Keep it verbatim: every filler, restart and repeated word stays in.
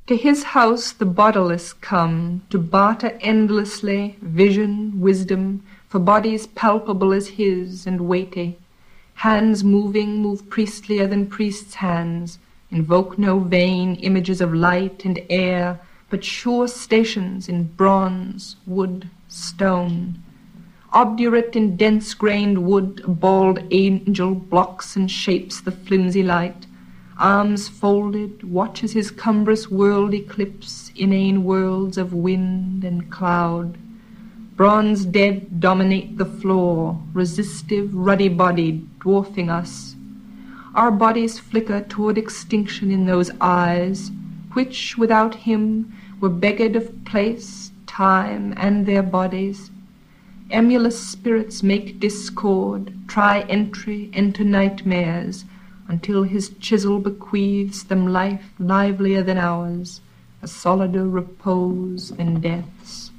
To his house the bodiless come, to barter endlessly vision, wisdom, for bodies palpable as his and weighty. Hands moving move priestlier than priests' hands, invoke no vain images of light and air, but sure stations in bronze, wood, stone. Obdurate in dense-grained wood, a bald angel blocks and shapes the flimsy light. Arms folded, watches his cumbrous world eclipse inane worlds of wind and cloud. Bronze dead dominate the floor, resistive, ruddy-bodied, dwarfing us. Our bodies flicker toward extinction in those eyes, which, without him, were beggared of place, time, and their bodies. Emulous spirits make discord, try entry into nightmares, until his chisel bequeaths them life livelier than ours, a solider repose than death's.